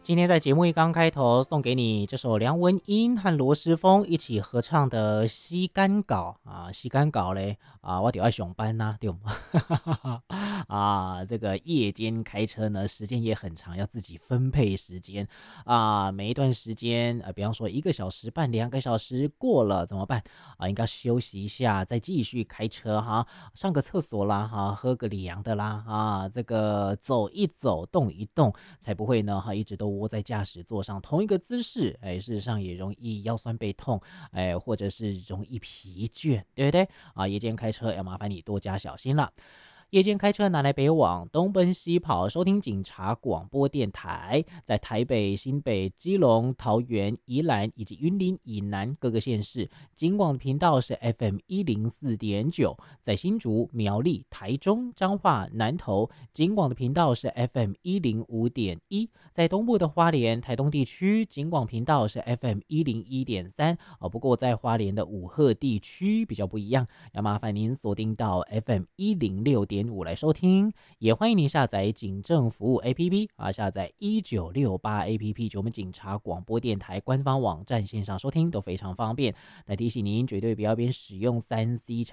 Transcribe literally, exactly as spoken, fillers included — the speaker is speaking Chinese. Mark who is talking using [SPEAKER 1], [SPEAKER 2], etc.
[SPEAKER 1] 今天在节目一刚开头送给你这首梁文音和罗时丰一起合唱的《西干稿》啊，《西干稿》嘞啊，我就要上班呐、对吗？啊，这个夜间开车呢，时间也很长，要自己分配时间啊。每一段时间，呃，比方说一个小时半、两个小时过了怎么办啊？应该休息一下，再继续开车哈，上个厕所啦哈，喝个凉的啦啊，这个走一走，动一动。才不会呢哈一直都窝在驾驶座上同一个姿势，哎，事实上也容易腰酸背痛，哎，或者是容易疲倦，对不对啊？夜间开车要麻烦你多加小心了。夜间开车南来北往，东奔西跑，收听警察广播电台，在台北、新北、基隆、桃园、宜兰以及云林以南各个县市，警广频道是 F M 一零四点九，在新竹、苗栗、台中、彰化、南投，警广的频道是 F M 一零五点一，在东部的花莲、台东地区，警广频道是 F M 一零一点三哦。不过在花莲的五鹤地区比较不一样，要麻烦您锁定到 F M 一零六点五来收听，也欢迎您下载警政服务 A P P 啊，下载一九六八 A P P， 就我们警察广播电台官方网站线上收听都非常方便。但提醒您，绝对不要边使用三 C